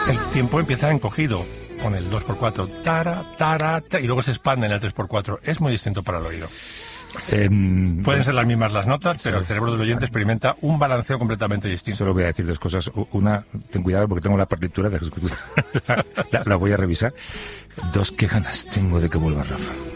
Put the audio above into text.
El tiempo empieza encogido con el 2x4, tara, tara, y luego se expande en el 3x4. Es muy distinto para el oído. Pueden ser las mismas las notas, pero el cerebro del oyente experimenta un balanceo completamente distinto. Solo voy a decir dos cosas. Una, ten cuidado porque tengo la partitura, la voy a revisar. Dos, qué ganas tengo de que vuelva Rafa.